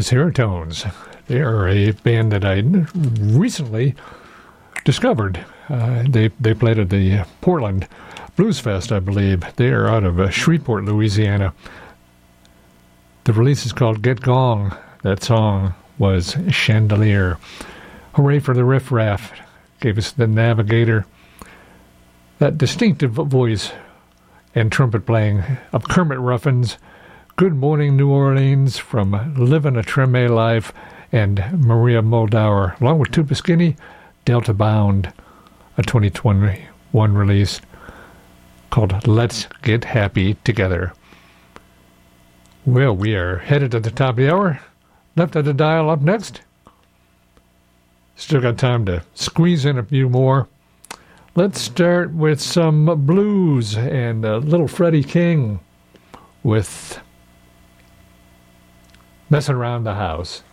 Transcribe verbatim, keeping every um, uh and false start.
Serotones. They are a band that I recently discovered. Uh, they they played at the Portland Blues Fest, I believe. They are out of uh, Shreveport, Louisiana. The release is called Get Gong. That song was Chandelier. Hooray for the Riff Raff. Gave us the Navigator. That distinctive voice and trumpet playing of Kermit Ruffins. Good Morning New Orleans from Livin' a Treme Life, and Maria Moldauer, along with Tuba Skinny, Delta Bound, a twenty twenty-one release called Let's Get Happy Together. Well, we are headed to the top of the hour. Left of the dial up next. Still got time to squeeze in a few more. Let's start with some blues and uh, Little Freddie King with Messing Around the House.